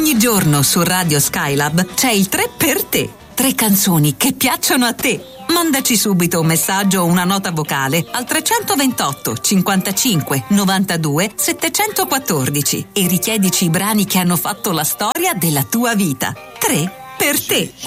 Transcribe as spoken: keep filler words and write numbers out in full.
Ogni giorno su Radio Skylab c'è il tre per te. Tre canzoni che piacciono a te. Mandaci subito un messaggio o una nota vocale al trecentoventotto cinquantacinque novantadue settecentoquattordici e richiedici i brani che hanno fatto la storia della tua vita. Tre per te.